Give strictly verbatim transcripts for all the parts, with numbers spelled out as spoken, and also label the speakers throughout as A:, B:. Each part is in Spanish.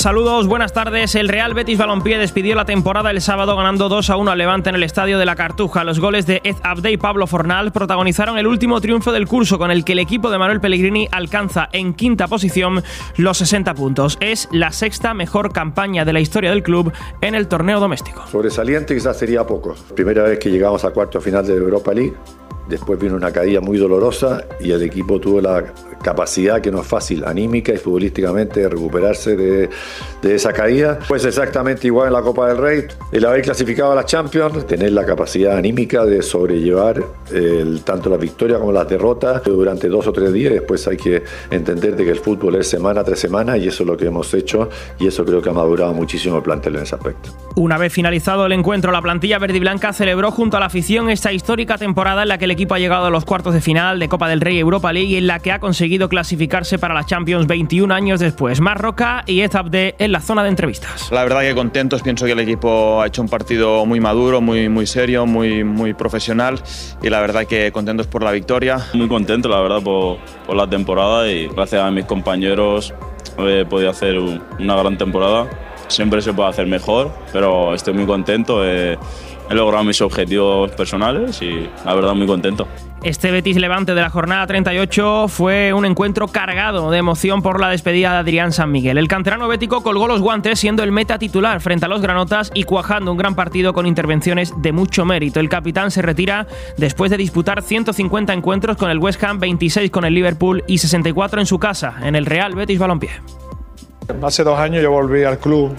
A: Saludos, buenas tardes. El Real Betis Balompié despidió la temporada el sábado ganando dos a uno al Levante en el Estadio de la Cartuja. Los goles de Ed Abde y Pablo Fornal protagonizaron el último triunfo del curso, con el que el equipo de Manuel Pellegrini alcanza en quinta posición los sesenta puntos. Es la sexta mejor campaña de la historia del club en el torneo doméstico.
B: Sobresaliente quizás sería poco. Primera vez que llegamos a cuarto final de Europa League. Después vino una caída muy dolorosa y el equipo tuvo la capacidad, que no es fácil, anímica y futbolísticamente, de recuperarse de, de esa caída. Pues exactamente igual en la Copa del Rey. El haber clasificado a la Champions, tener la capacidad anímica de sobrellevar el, tanto las victorias como las derrotas durante dos o tres días. Después hay que entender de que el fútbol es semana tras semana y eso es lo que hemos hecho y eso creo que ha madurado muchísimo el plantel en ese aspecto.
A: Una vez finalizado el encuentro, la plantilla verde y blanca celebró junto a la afición esta histórica temporada en la que el equipo ha llegado a los cuartos de final de Copa del Rey y Europa League y en la que ha conseguido clasificarse para la Champions veintiún años después. Marc Roca y Ed Abde en la zona de entrevistas.
C: La verdad que contentos, pienso que el equipo ha hecho un partido muy maduro, muy, muy serio, muy, muy profesional y la verdad que contentos por la victoria.
D: Muy contento, la verdad, por, por la temporada y gracias a mis compañeros he podido hacer un, una gran temporada. Siempre se puede hacer mejor, pero estoy muy contento. Eh, He logrado mis objetivos personales y la verdad muy contento.
A: Este Betis Levante de la jornada treinta y ocho fue un encuentro cargado de emoción por la despedida de Adrián San Miguel. El canterano bético colgó los guantes siendo el meta titular frente a los granotas y cuajando un gran partido con intervenciones de mucho mérito. El capitán se retira después de disputar ciento cincuenta encuentros con el West Ham, veintiséis con el Liverpool y sesenta y cuatro en su casa, en el Real Betis Balompié.
E: Hace dos años yo volví al club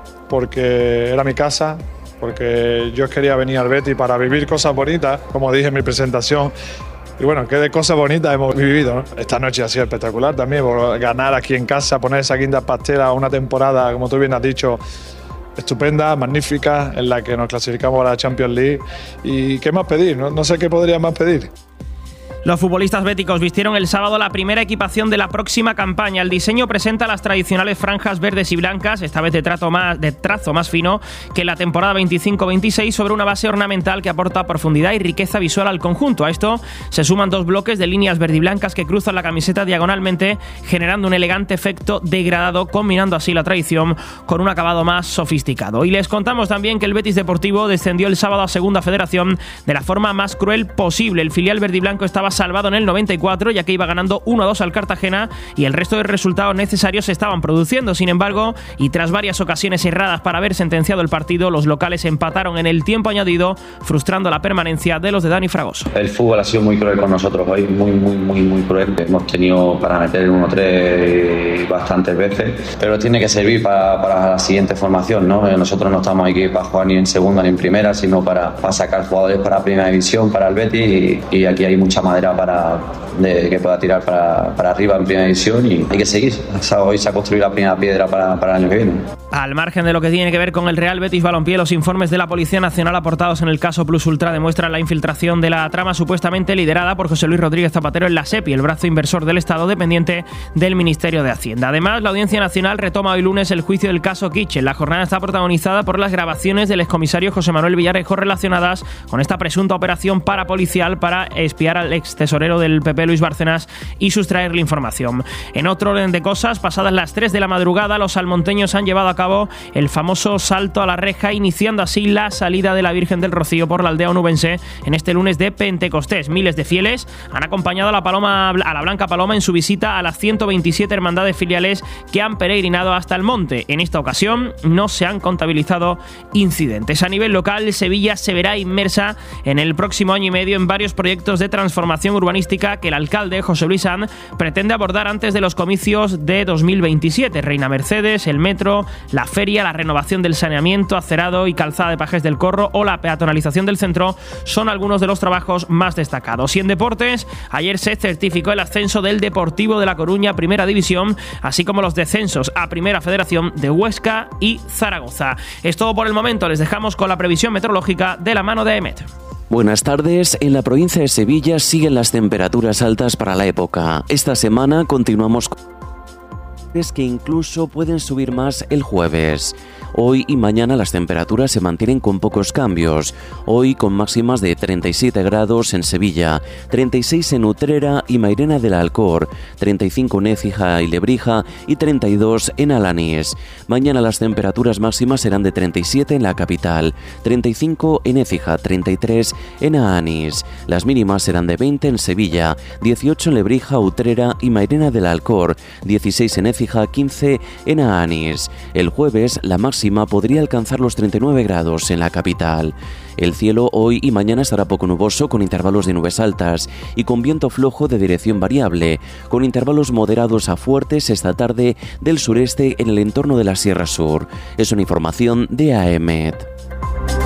E: porque era mi casa, porque yo quería venir al Betis para vivir cosas bonitas, como dije en mi presentación. Y bueno, qué de cosas bonitas hemos vivido, ¿no? Esta noche ha sido espectacular también, por ganar aquí en casa, poner esa quinta pastela, una temporada, como tú bien has dicho, estupenda, magnífica, en la que nos clasificamos a la Champions League. ¿Y qué más pedir? No, no sé qué podría más pedir.
A: Los futbolistas béticos vistieron el sábado la primera equipación de la próxima campaña. El diseño presenta las tradicionales franjas verdes y blancas, esta vez de, trato más, de trazo más fino que la temporada veinticinco veintiséis, sobre una base ornamental que aporta profundidad y riqueza visual al conjunto. A esto se suman dos bloques de líneas verde y blancas que cruzan la camiseta diagonalmente, generando un elegante efecto degradado, combinando así la tradición con un acabado más sofisticado. Y les contamos también que el Betis Deportivo descendió el sábado a Segunda Federación de la forma más cruel posible. El filial verde y blanco estaba salvado en el noventa y cuatro, ya que iba ganando uno a dos al Cartagena y el resto de resultados necesarios se estaban produciendo. Sin embargo, y tras varias ocasiones erradas para haber sentenciado el partido, los locales empataron en el tiempo añadido, frustrando la permanencia de los de Dani Fragoso.
F: El fútbol ha sido muy cruel con nosotros hoy, muy, muy, muy, muy cruel. Hemos tenido para meter el uno tres bastantes veces, pero tiene que servir para, para la siguiente formación, ¿no? Nosotros no estamos aquí para jugar ni en segunda ni en primera, sino para, para sacar jugadores para primera división, para el Betis, y, y aquí hay mucha madera para De, que pueda tirar para, para arriba en primera división y hay que seguir. Hoy se ha construido la primera piedra para, para el año que viene.
A: Al margen de lo que tiene que ver con el Real Betis Balompié, los informes de la Policía Nacional aportados en el caso Plus Ultra demuestran la infiltración de la trama supuestamente liderada por José Luis Rodríguez Zapatero en la SEPI, el brazo inversor del Estado dependiente del Ministerio de Hacienda. Además, la Audiencia Nacional retoma hoy lunes el juicio del caso Kitchen. La jornada está protagonizada por las grabaciones del excomisario José Manuel Villarejo relacionadas con esta presunta operación parapolicial para espiar al ex tesorero del P P Luis Bárcenas y sustraerle información. En otro orden de cosas, pasadas las tres de la madrugada, los salmonteños han llevado a cabo el famoso salto a la reja, iniciando así la salida de la Virgen del Rocío por la aldea onubense en este lunes de Pentecostés. Miles de fieles han acompañado a la, paloma, a la Blanca Paloma en su visita a las ciento veintisiete hermandades filiales que han peregrinado hasta el monte. En esta ocasión no se han contabilizado incidentes. A nivel local, Sevilla se verá inmersa en el próximo año y medio en varios proyectos de transformación urbanística que el alcalde José Luis Sanz pretende abordar antes de los comicios de dos mil veintisiete. Reina Mercedes, el metro, la feria, la renovación del saneamiento, acerado y calzada de Pajés del Corro o la peatonalización del centro son algunos de los trabajos más destacados. Y en deportes, ayer se certificó el ascenso del Deportivo de La Coruña a Primera División, así como los descensos a Primera Federación de Huesca y Zaragoza. Es todo por el momento, les dejamos con la previsión meteorológica de la mano de Emet.
G: Buenas tardes. En la provincia de Sevilla siguen las temperaturas altas para la época. Esta semana continuamos con que incluso pueden subir más el jueves. Hoy y mañana las temperaturas se mantienen con pocos cambios. Hoy con máximas de treinta y siete grados en Sevilla, treinta y seis en Utrera y Mairena del Alcor, treinta y cinco en Écija y Lebrija y treinta y dos en Alanís. Mañana las temperaturas máximas serán de treinta y siete en la capital, treinta y cinco en Écija, treinta y tres en Alanís. Las mínimas serán de veinte en Sevilla, dieciocho en Lebrija, Utrera y Mairena del Alcor, dieciséis en Écija, quince en Alanís. El jueves la máxima podría alcanzar los treinta y nueve grados en la capital. El cielo hoy y mañana estará poco nuboso con intervalos de nubes altas y con viento flojo de dirección variable, con intervalos moderados a fuertes esta tarde del sureste en el entorno de la Sierra Sur. Es una información de A E M E T.